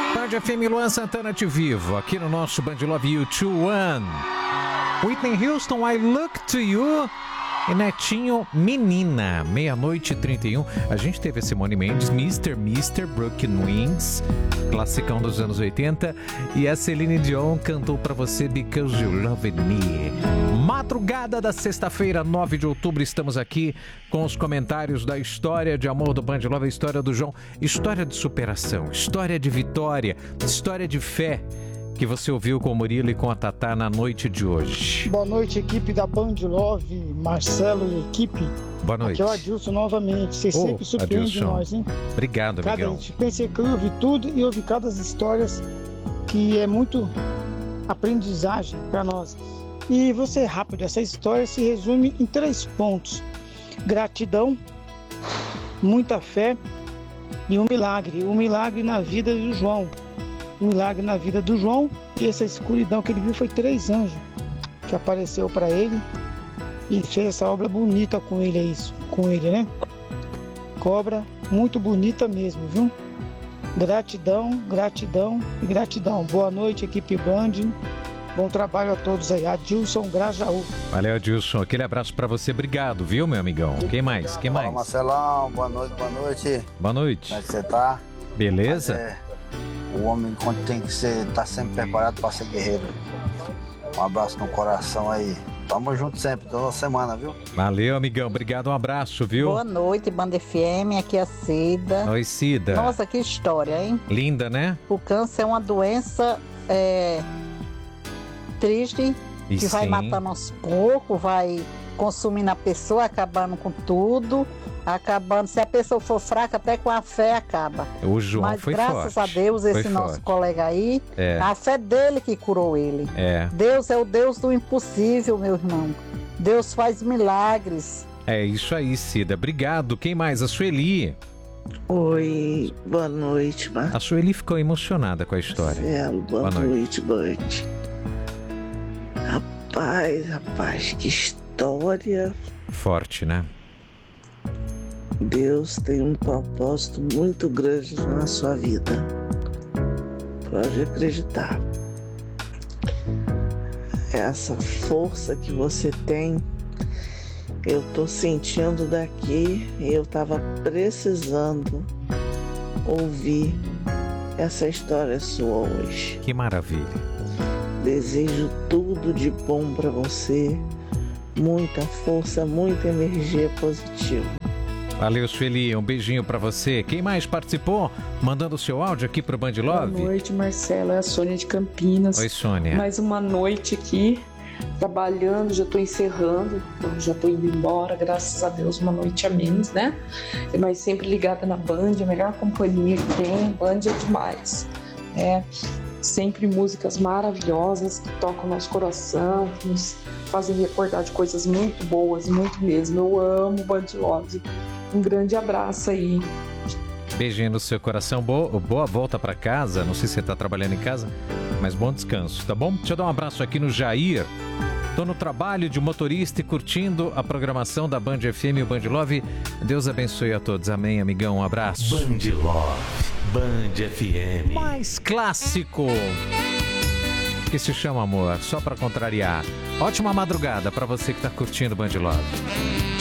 Band FM, Luan Santana te vivo, aqui no nosso Band Love You 21. Whitney Houston, I Look to You. E Netinho, Menina, 00:31. A gente teve a Simone Mendes, Mr. Broken Wings, classicão dos anos 80. E a Celine Dion cantou pra você Because You Love Me. Madrugada da sexta-feira, 9 de outubro, estamos aqui com os comentários da história de amor do Band Love, a história do João, história de superação, história de vitória, história de fé, que você ouviu com o Murilo e com a Tatá na noite de hoje. Boa noite, equipe da Band Love, Marcelo e equipe. Boa noite. Aqui é o Adilson novamente. Você sempre surpreende nós, hein? Obrigado, amigão. Pensei que eu ouvi tudo e ouvi cada histórias que é muito aprendizagem para nós. E vou ser rápido, essa história se resume em 3 pontos: gratidão, muita fé e um milagre. Um milagre na vida do João. Um milagre na vida do João, e essa escuridão que ele viu foi 3 anjos que apareceu para ele e fez essa obra bonita com ele, né? Cobra muito bonita mesmo, viu? Gratidão, gratidão e gratidão. Boa noite, equipe Band. Bom trabalho a todos aí. Adilson Grajaú. Valeu, Adilson. Aquele abraço pra você. Obrigado, viu, meu amigão? Quem mais? Fala, Marcelão. Boa noite. Boa noite. Como é que você tá? Beleza? O homem tem que tá sempre preparado para ser guerreiro. Um abraço no coração aí. Tamo junto sempre, toda semana, viu? Valeu, amigão. Obrigado, um abraço, viu? Boa noite, Band FM. Aqui é a Cida. Oi, Cida. Nossa, que história, hein? Linda, né? O câncer é uma doença triste, que vai matando aos poucos, vai consumindo a pessoa, acabando com tudo. Se a pessoa for fraca, até com a fé acaba. O João Mas foi graças forte. a Deus, esse foi nosso forte. colega aí, a fé dele que curou ele. Deus é o Deus do impossível, meu irmão. Deus faz milagres. É isso aí, Cida. Obrigado. Quem mais? A Sueli. Oi, boa noite, Marcelo. A Sueli ficou emocionada com a história. Marcelo, boa noite, Band. Rapaz, que história. Forte, né? Deus tem um propósito muito grande na sua vida. Pode acreditar. Essa força que você tem, eu tô sentindo daqui, e eu tava precisando ouvir essa história sua hoje. Que maravilha. Desejo tudo de bom para você, muita força, muita energia positiva. Valeu, Sueli. Um beijinho pra você. Quem mais participou? Mandando o seu áudio aqui pro Band Love. Boa noite, Marcelo. É a Sônia de Campinas. Oi, Sônia. Mais uma noite aqui, trabalhando, já tô encerrando, já tô indo embora, graças a Deus, uma noite a menos, né? Mas sempre ligada na Band, a melhor companhia que tem, Band é demais. Sempre músicas maravilhosas que tocam o nosso coração, que nos fazem recordar de coisas muito boas, muito mesmo. Eu amo Band Love. Um grande abraço aí. Beijinho no seu coração. Boa volta pra casa. Não sei se você tá trabalhando em casa, mas bom descanso, tá bom? Deixa eu dar um abraço aqui no Jair. Tô no trabalho de motorista e curtindo a programação da Band FM e o Band Love. Deus abençoe a todos. Amém, amigão. Um abraço. Band Love, Band FM. Mais clássico, que se chama Amor, só pra contrariar. Ótima madrugada pra você que tá curtindo Band Love.